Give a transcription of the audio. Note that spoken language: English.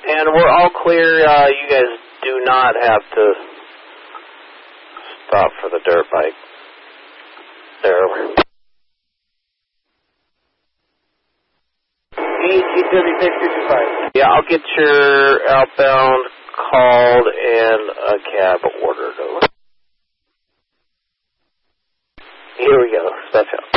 And we're all clear. You guys do not have to stop for the dirt bike. There. DT3655. Yeah, I'll get your outbound called and a cab ordered over. Here we go. Step out.